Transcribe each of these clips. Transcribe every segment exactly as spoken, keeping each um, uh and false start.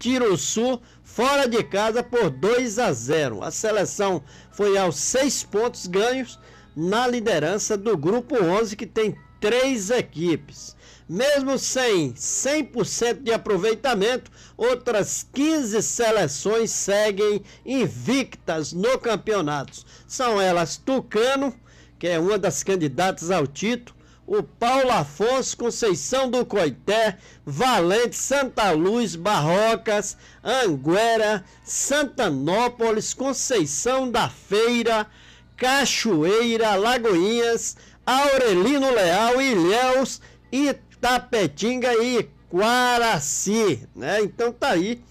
Itiruçu fora de casa por dois a zero. A seleção foi aos seis pontos ganhos na liderança do grupo onze, que tem três equipes. Mesmo sem cem por cento de aproveitamento, outras quinze seleções seguem invictas no campeonato. São elas Tucano, que é uma das candidatas ao título, o Paulo Afonso, Conceição do Coité, Valente, Santa Luz, Barrocas, Anguera, Santanópolis, Conceição da Feira, Cachoeira, Lagoinhas, Aurelino Leal, Ilhéus, Itapetinga e Quaraci, né? Então tá aí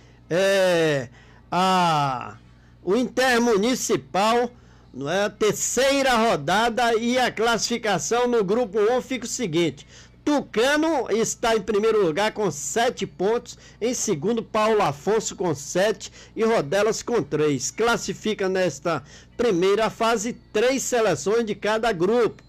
é, a, o Intermunicipal, não é? A terceira rodada, e a classificação no grupo um fica o seguinte: Tucano está em primeiro lugar com sete pontos, em segundo Paulo Afonso com sete e Rodelas com três. Classifica nesta primeira fase três seleções de cada grupo.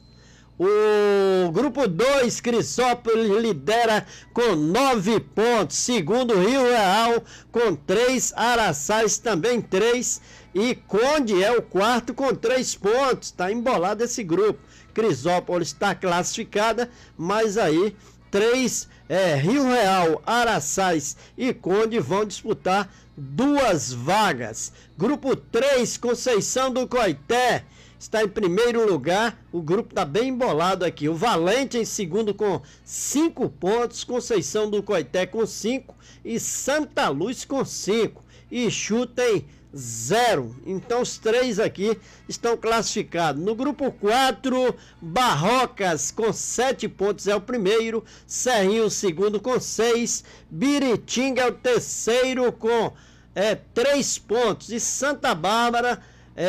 O grupo dois, Crisópolis lidera com nove pontos, segundo Rio Real com três, Araçás também três, e Conde é o quarto com três pontos. Está embolado esse grupo. Crisópolis está classificada, mas aí três, é, Rio Real, Araçás e Conde vão disputar duas vagas. Grupo três, Conceição do Coité está em primeiro lugar. O grupo está bem embolado aqui. O Valente em segundo com cinco pontos, Conceição do Coité com cinco e Santa Luz com cinco. Ixu tem zero. Então os três aqui estão classificados. No grupo quatro, Barrocas com sete pontos é o primeiro, Serrinho o segundo com seis, Biritinga é o terceiro com é, três pontos e Santa Bárbara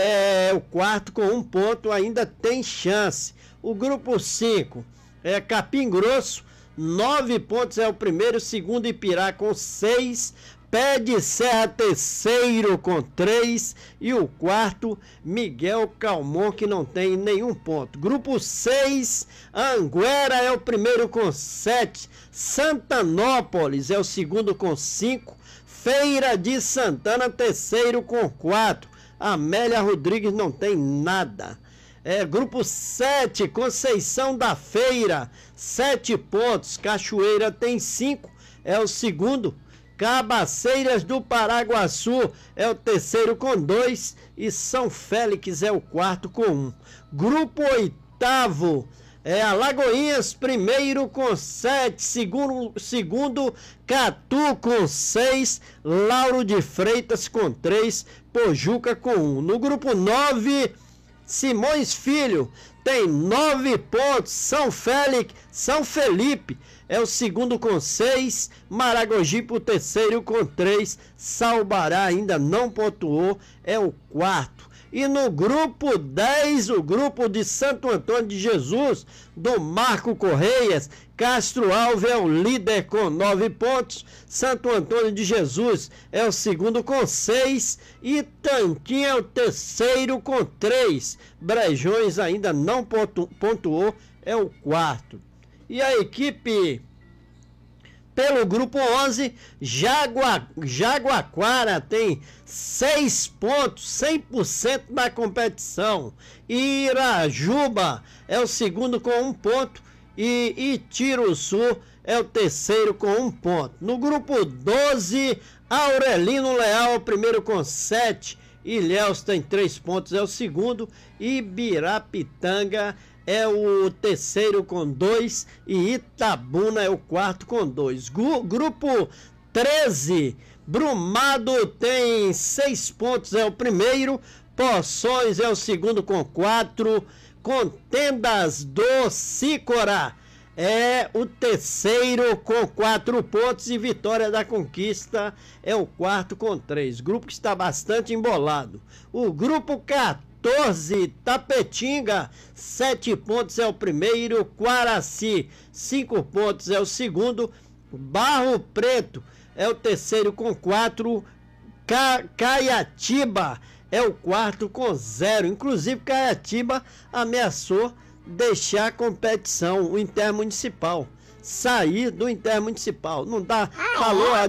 é o quarto com um ponto, ainda tem chance. O grupo cinco é Capim Grosso, nove pontos é o primeiro, segundo Ipirá com seis, Pé de Serra terceiro com três e o quarto Miguel Calmon, que não tem nenhum ponto. Grupo seis, Anguera é o primeiro com sete, Santanópolis é o segundo com cinco, Feira de Santana terceiro com quatro, Amélia Rodrigues não tem nada. É, grupo sete, Conceição da Feira, sete pontos, Cachoeira tem cinco, é o segundo, Cabaceiras do Paraguaçu é o terceiro com dois e São Félix é o quarto com um. Grupo oitavo, é Alagoinhas primeiro com sete, segundo, segundo Catu com seis, Lauro de Freitas com três, Pojuca com um. No grupo nove, Simões Filho tem nove pontos, São Félix, São Felipe é o segundo com seis, Maragogipe o terceiro com três, Salbará ainda não pontuou, é o quarto. E no grupo dez, o grupo de Santo Antônio de Jesus, do Marco Correias, Castro Alves é o líder com nove pontos, Santo Antônio de Jesus é o segundo com seis e Tanquinho é o terceiro com três. Brejões ainda não pontu, pontuou, é o quarto. E a equipe pelo grupo onze, Jagua, Jaguaquara tem seis pontos, cem por cento da competição. Irajuba é o segundo com um ponto e Itiruçu é o terceiro com um ponto. No grupo doze, Aurelino Leal é o primeiro com sete, Ilhéus tem três pontos, é o segundo, Ibirapitanga é o terceiro com dois e Itabuna é o quarto com dois. Grupo treze, Brumado tem seis pontos, é o primeiro, Poções é o segundo com quatro, Contendas do Sícora é o terceiro com quatro pontos e Vitória da Conquista é o quarto com três. Grupo que está bastante embolado. O grupo quatorze, Tapetinga, sete pontos é o primeiro, Quaraci, cinco pontos é o segundo, Barro Preto é o terceiro com quatro, Ca Caiatiba é o quarto com zero. Inclusive Caiatiba ameaçou deixar a competição, o intermunicipal, sair do intermunicipal. Não dá, falou